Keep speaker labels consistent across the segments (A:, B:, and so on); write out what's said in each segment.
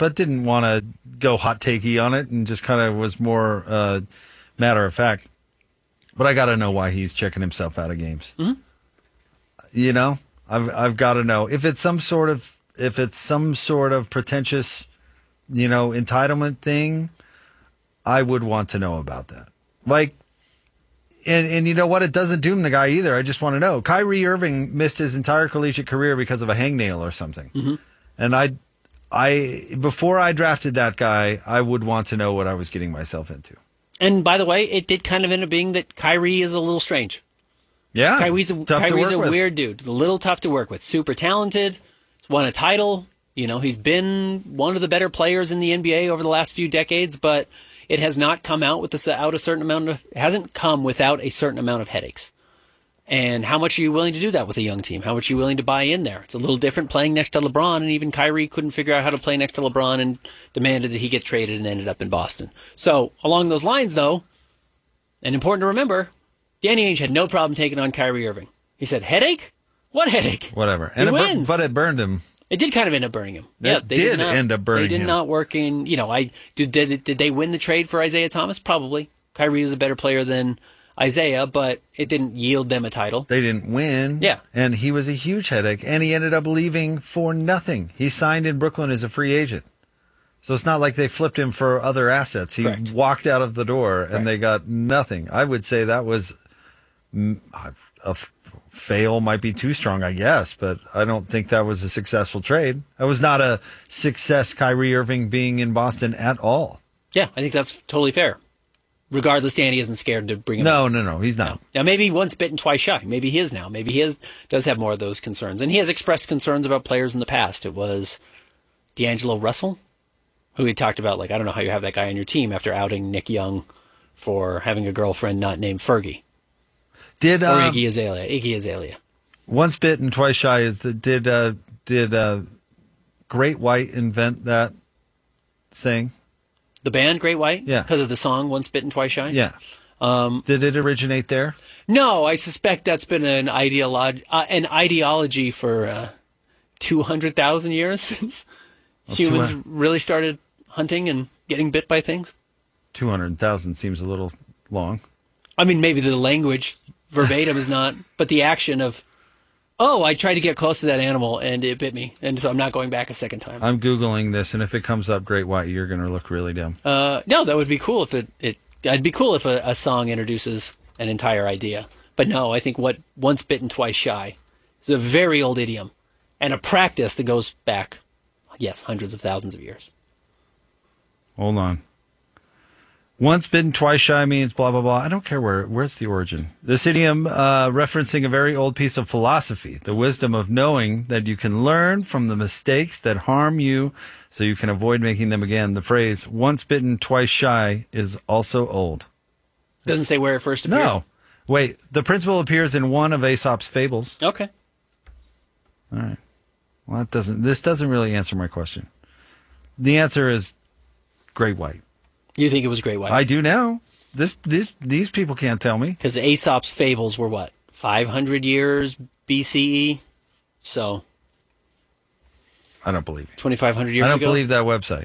A: but didn't want to go hot takey on it and just kind of was more matter of fact. But I got to know why he's checking himself out of games.
B: Mm-hmm.
A: You know, I've got to know if it's some sort of pretentious, entitlement thing. I would want to know about that. Like, and you know what? It doesn't doom the guy either. I just want to know. Kyrie Irving missed his entire collegiate career because of a hangnail or something.
B: Mm-hmm.
A: And I before I drafted that guy, I would want to know what I was getting myself into.
B: And by the way, it did kind of end up being that Kyrie is a little strange.
A: Yeah,
B: Kyrie's a weird dude. A little tough to work with. Super talented. He's won a title. He's been one of the better players in the NBA over the last few decades, but it has not come out hasn't come without a certain amount of headaches. And how much are you willing to do that with a young team? How much are you willing to buy in there? It's a little different playing next to LeBron, and even Kyrie couldn't figure out how to play next to LeBron and demanded that he get traded and ended up in Boston. So along those lines, though, and important to remember, Danny Ainge had no problem taking on Kyrie Irving. He said, headache? What headache?
A: Whatever.
B: He wins.
A: But it burned him.
B: It did kind of end up burning him.
A: It did end up burning him.
B: They did not work in, did they win the trade for Isaiah Thomas? Probably. Kyrie was a better player than Isaiah, but it didn't yield them a title.
A: They didn't win.
B: Yeah.
A: And he was a huge headache, and he ended up leaving for nothing. He signed in Brooklyn as a free agent. So it's not like they flipped him for other assets. He
B: Correct.
A: walked out of the door, and they got nothing. I would say that was a fail might be too strong, I guess, but I don't think that was a successful trade. That was not a success, Kyrie Irving being in Boston at all.
B: Yeah, I think that's totally fair. Regardless, Danny isn't scared to bring him in.
A: No, he's not.
B: Now, maybe once bitten, twice shy. Maybe he is now. Maybe he does have more of those concerns. And he has expressed concerns about players in the past. It was D'Angelo Russell, who he talked about, I don't know how you have that guy on your team after outing Nick Young for having a girlfriend not named Fergie. Or Iggy Azalea.
A: Once bitten, twice shy. Did Great White invent that saying?
B: The band Great White?
A: Yeah.
B: Because of the song Once Bitten, Twice Shy?
A: Yeah. Did it originate there?
B: No, I suspect that's been an ideology for 200,000 years since humans really started hunting and getting bit by things.
A: 200,000 seems a little long.
B: I mean, maybe the language verbatim is not, but the action of, I tried to get close to that animal and it bit me, and so I'm not going back a second time.
A: I'm Googling this, and if it comes up Great White, you're going to look really dumb.
B: No, that would be cool if it'd be cool if a song introduces an entire idea. But no, I think what once bitten, twice shy is a very old idiom and a practice that goes back, hundreds of thousands of years.
A: Hold on. Once bitten, twice shy means blah, blah, blah. I don't care where's the origin. This idiom referencing a very old piece of philosophy, the wisdom of knowing that you can learn from the mistakes that harm you so you can avoid making them again. The phrase, once bitten, twice shy, is also old.
B: Doesn't say where it first appeared.
A: No. Wait, the principle appears in one of Aesop's fables.
B: Okay.
A: All right. Well, this doesn't really answer my question. The answer is Great White.
B: You think it was Great White?
A: I do now. These people can't tell me.
B: Because Aesop's fables were what? 500 years BCE? So
A: I don't believe it.
B: 2,500 years ago?
A: I don't believe that website.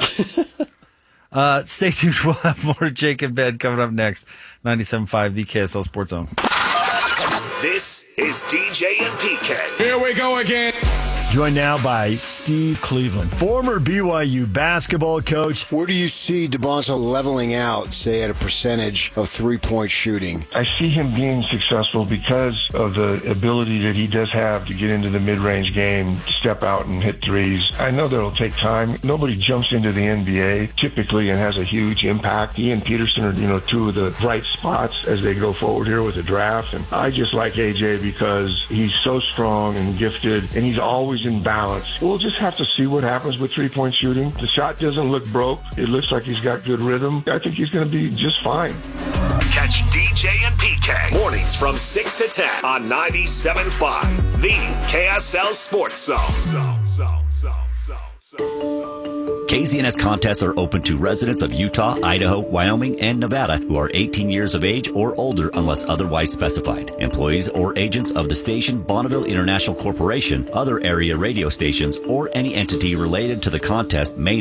A: Stay tuned. We'll have more Jake and Ben coming up next. 97.5, the KSL Sports Zone.
C: This is DJ and PK.
D: Here we go again.
E: Joined now by Steve Cleveland, former BYU basketball coach.
F: Where do you see DeBonzo leveling out, say, at a percentage of three-point shooting?
G: I see him being successful because of the ability that he does have to get into the mid-range game, step out and hit threes. I know that it'll take time. Nobody jumps into the NBA typically and has a huge impact. He and Peterson are, two of the bright spots as they go forward here with the draft. And I just like AJ because he's so strong and gifted, and he's always in balance. We'll just have to see what happens with three-point shooting. The shot doesn't look broke. It looks like he's got good rhythm. I think he's going to be just fine.
C: Catch DJ and PK mornings from 6 to 10 on 97.5, the KSL Sports Zone.
H: KZNS contests are open to residents of Utah, Idaho, Wyoming, and Nevada who are 18 years of age or older unless otherwise specified. Employees or agents of the station Bonneville International Corporation, other area radio stations, or any entity related to the contest may